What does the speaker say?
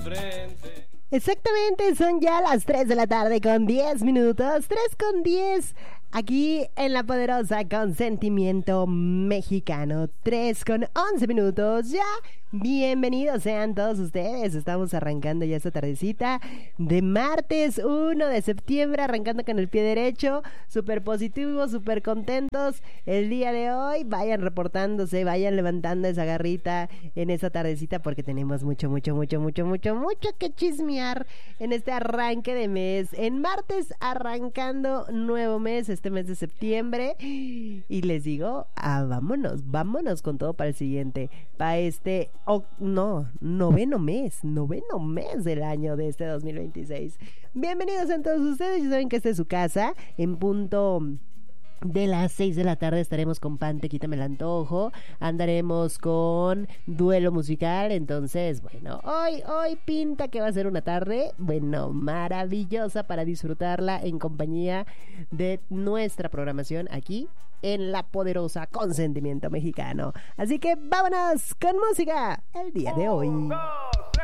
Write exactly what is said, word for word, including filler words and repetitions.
frente. Exactamente, son ya las tres de la tarde con diez minutos, tres con diez, aquí en la poderosa Consentimiento Mexicano, tres con once minutos ya. Bienvenidos sean todos ustedes, estamos arrancando ya esta tardecita de martes uno de septiembre, arrancando con el pie derecho, súper positivos, súper contentos el día de hoy. Vayan reportándose, vayan levantando esa garrita en esta tardecita porque tenemos mucho, mucho, mucho, mucho, mucho, mucho que chismear en este arranque de mes. En martes arrancando nuevo mes, este mes de septiembre, y les digo, ah, vámonos, vámonos con todo para el siguiente, para este Oh, no, noveno mes, noveno mes del año de este dos mil veintiséis. Bienvenidos a todos ustedes, ya saben que esta es su casa, en punto de las seis de la tarde estaremos con Pante, quítame el antojo, andaremos con duelo musical, entonces, bueno, hoy, hoy pinta que va a ser una tarde, bueno, maravillosa para disfrutarla en compañía de nuestra programación aquí en la poderosa Consentimiento Mexicano. Así que vámonos con música el día de hoy.